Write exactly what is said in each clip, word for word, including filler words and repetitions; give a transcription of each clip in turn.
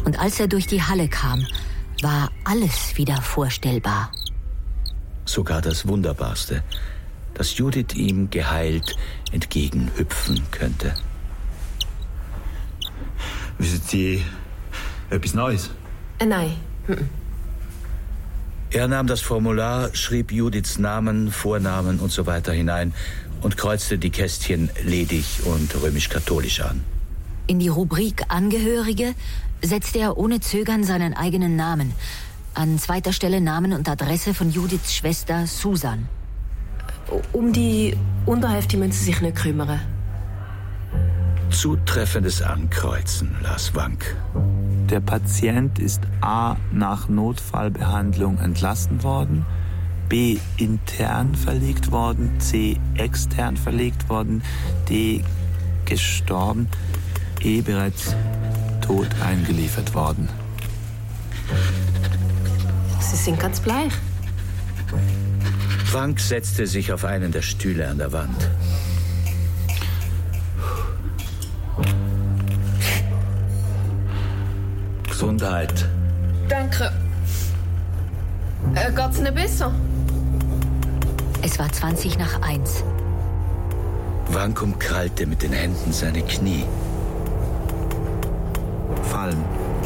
Und als er durch die Halle kam, war alles wieder vorstellbar. Sogar das Wunderbarste, dass Judith ihm geheilt entgegenhüpfen könnte. Wissen Sie etwas Neues? Äh, nein. Er nahm das Formular, schrieb Judiths Namen, Vornamen und so weiter hinein und kreuzte die Kästchen ledig und römisch-katholisch an. In die Rubrik Angehörige setzte er ohne Zögern seinen eigenen Namen. An zweiter Stelle Namen und Adresse von Judiths Schwester Susan. Um die Unterhälfte müssen Sie sich nicht kümmern. Zutreffendes Ankreuzen, las Wank. Der Patient ist A. nach Notfallbehandlung entlassen worden, B. intern verlegt worden, C. extern verlegt worden, D. gestorben, E. bereits tot eingeliefert worden. Sie sind ganz bleich. Wank setzte sich auf einen der Stühle an der Wand. Gesundheit. Danke. Äh, geht's nicht besser? Es war zwanzig nach eins. Wank umkrallte mit den Händen seine Knie. Fallen.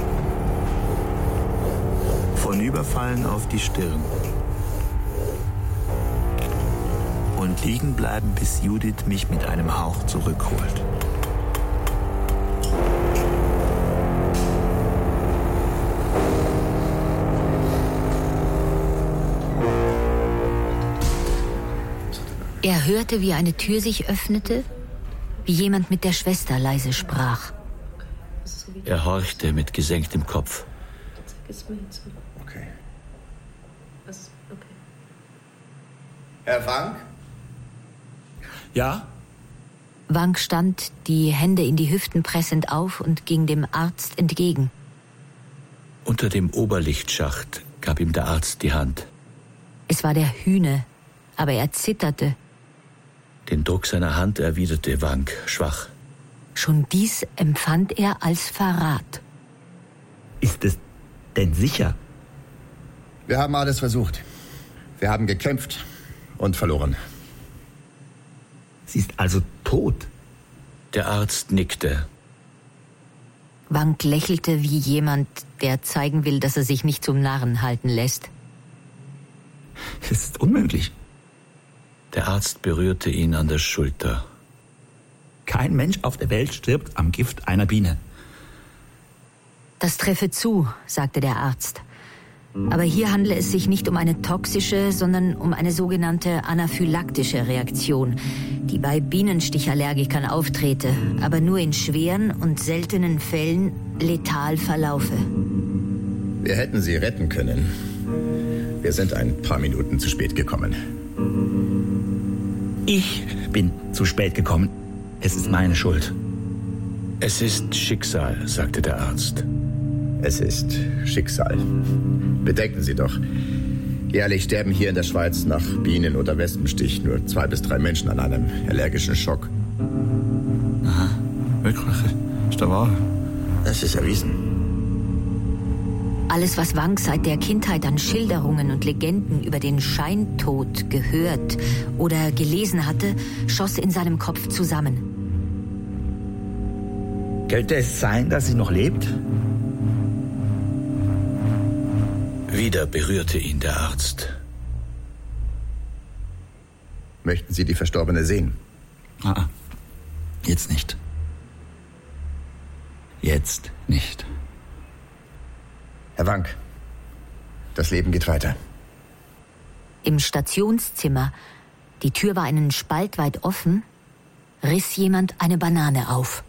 Vornüberfallen auf die Stirn. Und liegen bleiben, bis Judith mich mit einem Hauch zurückholt. Er hörte, wie eine Tür sich öffnete, wie jemand mit der Schwester leise sprach. Er horchte mit gesenktem Kopf. Okay. Herr Wank? Ja? Wank stand, die Hände in die Hüften pressend auf und ging dem Arzt entgegen. Unter dem Oberlichtschacht gab ihm der Arzt die Hand. Es war der Hühne, aber er zitterte. Den Druck seiner Hand erwiderte Wank schwach. Schon dies empfand er als Verrat. Ist es denn sicher? Wir haben alles versucht. Wir haben gekämpft und verloren. Sie ist also tot? Der Arzt nickte. Wank lächelte wie jemand, der zeigen will, dass er sich nicht zum Narren halten lässt. Es ist unmöglich. Der Arzt berührte ihn an der Schulter. Kein Mensch auf der Welt stirbt am Gift einer Biene. Das treffe zu, sagte der Arzt. Aber hier handle es sich nicht um eine toxische, sondern um eine sogenannte anaphylaktische Reaktion, die bei Bienenstichallergikern auftrete, aber nur in schweren und seltenen Fällen letal verlaufe. Wir hätten sie retten können. Wir sind ein paar Minuten zu spät gekommen. Ich bin zu spät gekommen. Es ist meine Schuld. Es ist Schicksal, sagte der Arzt. Es ist Schicksal. Bedenken Sie doch. Jährlich sterben hier in der Schweiz nach Bienen- oder Wespenstich nur zwei bis drei Menschen an einem allergischen Schock. Aha, wirklich? Ist das wahr? Das ist erwiesen. Alles, was Wank seit der Kindheit an Schilderungen und Legenden über den Scheintod gehört oder gelesen hatte, schoss in seinem Kopf zusammen. Könnte es sein, dass sie noch lebt? Wieder berührte ihn der Arzt. Möchten Sie die Verstorbene sehen? Ah, jetzt nicht. Jetzt nicht. Herr Wank, das Leben geht weiter. Im Stationszimmer, die Tür war einen Spalt weit offen, riss jemand eine Banane auf.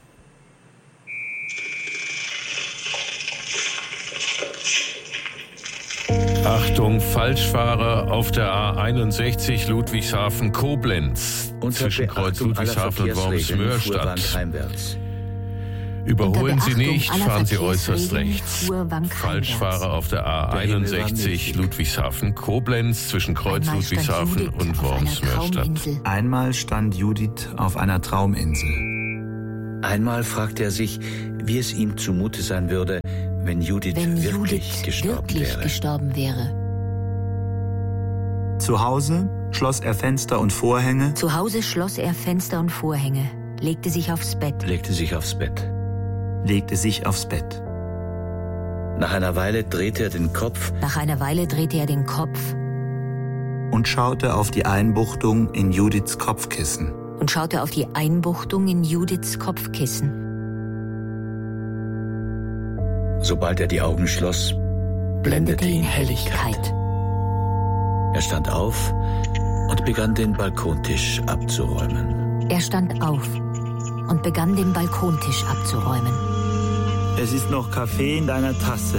Achtung, Falschfahrer auf der A einundsechzig Ludwigshafen-Koblenz zwischen Kreuz Ludwigshafen und Wormsmöhr-Stadt. Überholen Sie nicht, fahren Sie äußerst rechts. Falschfahrer auf der A einundsechzig Ludwigshafen-Koblenz zwischen Kreuz Ludwigshafen und Wormsmöhr-Stadt. Einmal stand Judith auf einer Trauminsel. Einmal fragte er sich, wie es ihm zumute sein würde, wenn Judith wenn wirklich, Judith gestorben, wirklich wäre. gestorben wäre. Zu Hause schloss er Fenster und Vorhänge. Zu Hause schloss er Fenster und Vorhänge, legte sich aufs Bett. Legte sich aufs Bett. legte sich aufs Bett. Nach einer Weile drehte er den Kopf. Nach einer Weile drehte er den Kopf. Und schaute auf die Einbuchtung in Judiths Kopfkissen. Und schaute auf die Einbuchtung in Judiths Kopfkissen. Sobald er die Augen schloss, blendete ihn Helligkeit. Er stand auf und begann den Balkontisch abzuräumen. Er stand auf und begann den Balkontisch abzuräumen. Es ist noch Kaffee in deiner Tasse.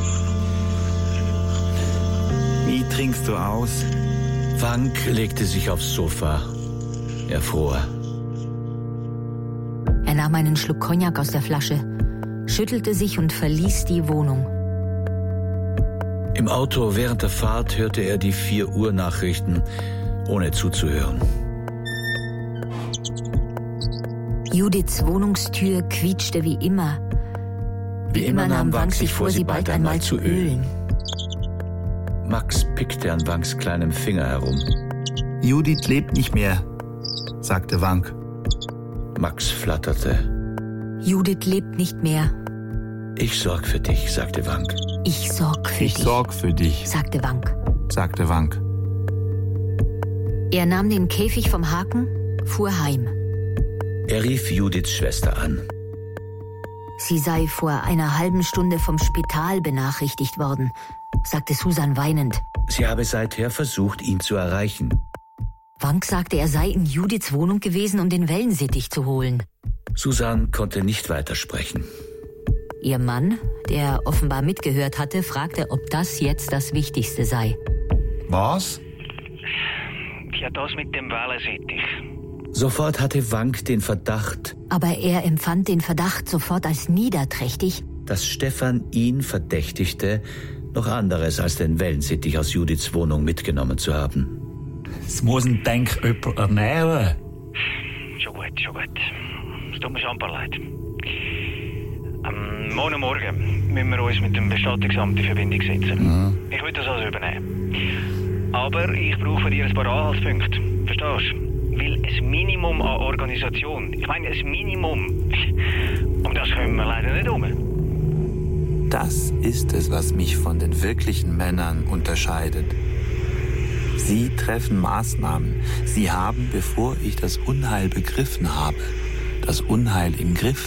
Wie trinkst du aus? Wank legte sich aufs Sofa. Er fror. Er nahm einen Schluck Cognac aus der Flasche, schüttelte sich und verließ die Wohnung. Im Auto während der Fahrt hörte er die vier Uhr Nachrichten, ohne zuzuhören. Judiths Wohnungstür quietschte wie immer. Wie, wie immer nahm Wank sich vor, sie bald einmal zu ölen. Max pickte an Wanks kleinem Finger herum. Judith lebt nicht mehr, sagte Wank. Max flatterte. Judith lebt nicht mehr. Ich sorg für dich, sagte Wank. Ich sorg für ich dich. Ich sorg für dich, sagte Wank. sagte Wank. Er nahm den Käfig vom Haken, fuhr heim. Er rief Judiths Schwester an. Sie sei vor einer halben Stunde vom Spital benachrichtigt worden, sagte Susan weinend. Sie habe seither versucht, ihn zu erreichen. Wank sagte, er sei in Judiths Wohnung gewesen, um den Wellensittich zu holen. Susan konnte nicht weitersprechen. Ihr Mann, der offenbar mitgehört hatte, fragte, ob das jetzt das Wichtigste sei. Was? Ja, das mit dem Wellensittich. Sofort hatte Wank den Verdacht. Aber er empfand den Verdacht sofort als niederträchtig, dass Stefan ihn verdächtigte, noch anderes als den Wellensittich aus Judiths Wohnung mitgenommen zu haben. Es muss ein Denk jemand ernähren. Schon gut, schon gut. Es tut mir schon ein paar leid. Am morgen Morgen müssen wir uns mit dem Bestattungsamt in Verbindung setzen. Mhm. Ich will das also übernehmen. Aber ich brauche von dir ein paar Anhaltspunkte. Verstehst du? Weil ein Minimum an Organisation, ich meine ein Minimum, um das können wir leider nicht um. Das ist es, was mich von den wirklichen Männern unterscheidet. Sie treffen Maßnahmen. Sie haben, bevor ich das Unheil begriffen habe, das Unheil im Griff.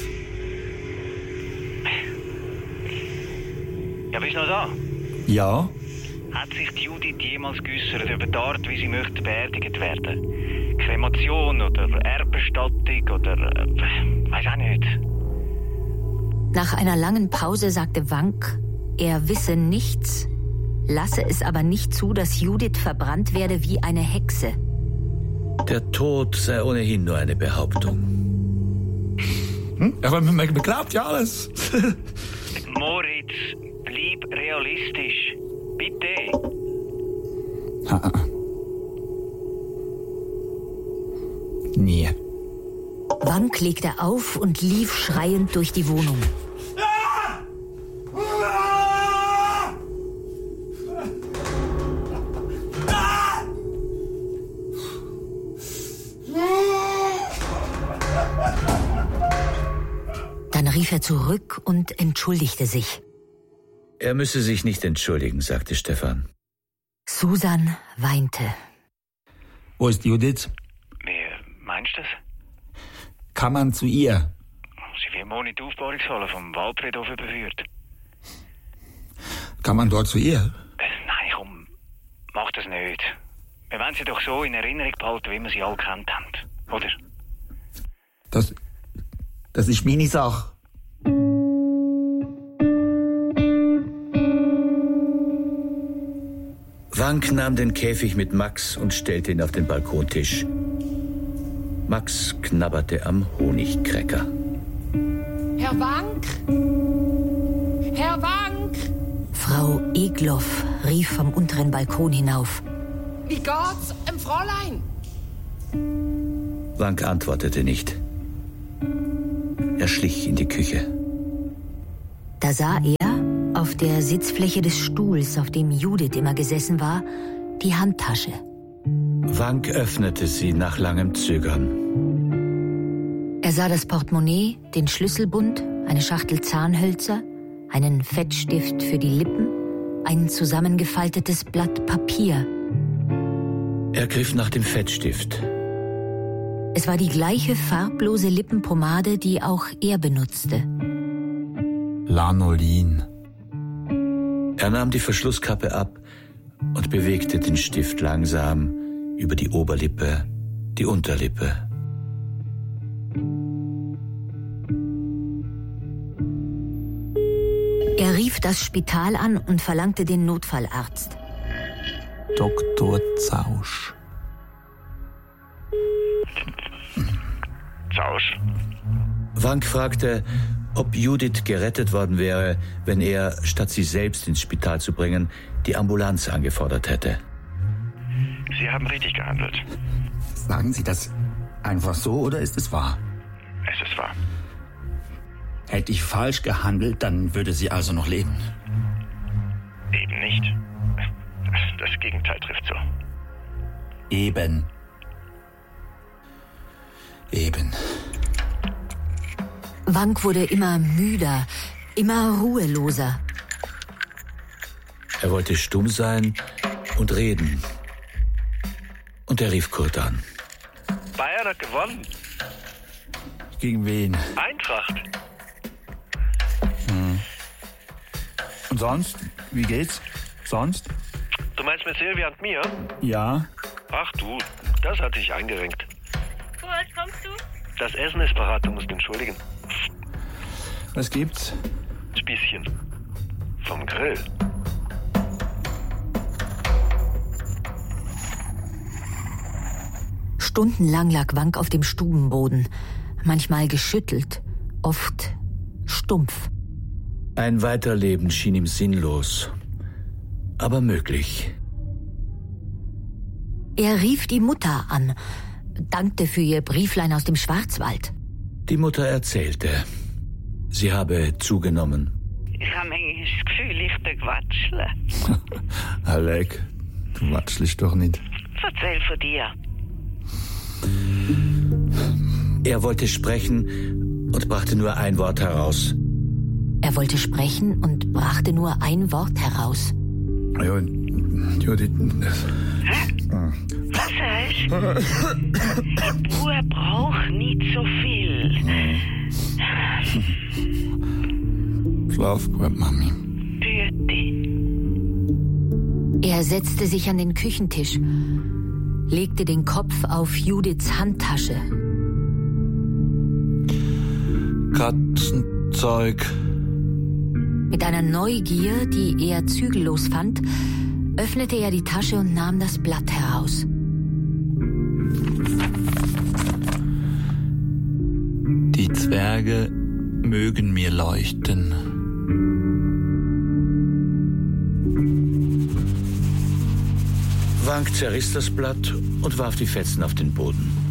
Ja, bist du noch da? Ja. Hat sich die Judith jemals geäussert über die Art, wie sie möchte beerdigt werden? Kremation oder Erbbestattung oder... Äh, weiß auch nicht. Nach einer langen Pause sagte Wank, er wisse nichts, lasse es aber nicht zu, dass Judith verbrannt werde wie eine Hexe. Der Tod sei ohnehin nur eine Behauptung. Hm? Aber man, man glaubt ja alles. Moritz, bleib realistisch. Bitte. Ha. Nie. Wank legte auf und lief schreiend durch die Wohnung. Dann rief er zurück und entschuldigte sich. Er müsse sich nicht entschuldigen, sagte Stefan. Susan weinte. Wo ist Judith? Wie meinst du das? Kann man zu ihr? Sie wird morgen in die Aufbahrungshalle vom Waldfriedhof überführt. Kann man dort zu ihr? Äh, nein, komm, mach das nicht. Wir wollen sie doch so in Erinnerung behalten, wie wir sie alle kennt haben, oder? Das, das ist meine Sache. Wank nahm den Käfig mit Max und stellte ihn auf den Balkontisch. Max knabberte am Honigcracker. Herr Wank! Herr Wank! Frau Egloff rief vom unteren Balkon hinauf. Wie geht's, em Fräulein? Wank antwortete nicht. Er schlich in die Küche. Da sah er, der Sitzfläche des Stuhls, auf dem Judith immer gesessen war, die Handtasche. Wank öffnete sie nach langem Zögern. Er sah das Portemonnaie, den Schlüsselbund, eine Schachtel Zahnhölzer, einen Fettstift für die Lippen, ein zusammengefaltetes Blatt Papier. Er griff nach dem Fettstift. Es war die gleiche farblose Lippenpomade, die auch er benutzte. Lanolin. Er nahm die Verschlusskappe ab und bewegte den Stift langsam über die Oberlippe, die Unterlippe. Er rief das Spital an und verlangte den Notfallarzt. Doktor Zausch. Zausch? Wank fragte, ob Judith gerettet worden wäre, wenn er, statt sie selbst ins Spital zu bringen, die Ambulanz angefordert hätte. Sie haben richtig gehandelt. Sagen Sie das einfach so oder ist es wahr? Es ist wahr. Hätte ich falsch gehandelt, dann würde sie also noch leben. Eben nicht. Das Gegenteil trifft zu. Eben. Eben. Wank wurde immer müder, immer ruheloser. Er wollte stumm sein und reden. Und er rief Kurt an. Bayern hat gewonnen. Gegen wen? Eintracht. Hm. Und sonst? Wie geht's? Sonst? Du meinst mit Silvia und mir? Ja. Ach du, das hat sich eingerenkt. Kurt, kommst du? Das Essen ist parat, du musst entschuldigen. Was gibt's? Spießchen. Vom Grill. Stundenlang lag Wank auf dem Stubenboden, manchmal geschüttelt, oft stumpf. Ein Weiterleben schien ihm sinnlos, aber möglich. Er rief die Mutter an, dankte für ihr Brieflein aus dem Schwarzwald. Die Mutter erzählte, sie habe zugenommen. Ich habe eigentlich das Gefühl, ich bin gewatschle. Alec, du watschelst doch nicht. Erzähl von dir. Er wollte sprechen und brachte nur ein Wort heraus. Er wollte sprechen und brachte nur ein Wort heraus. Ja, Judith. Hä? Was heißt? Die Bub braucht nicht so viel. Schlaf gut, Mami. Bitte. Er setzte sich an den Küchentisch, legte den Kopf auf Judiths Handtasche. Katzenzeug. Mit einer Neugier, die er zügellos fand, öffnete er die Tasche und nahm das Blatt heraus. Die Zwerge mögen mir leuchten. Wank zerriss das Blatt und warf die Fetzen auf den Boden.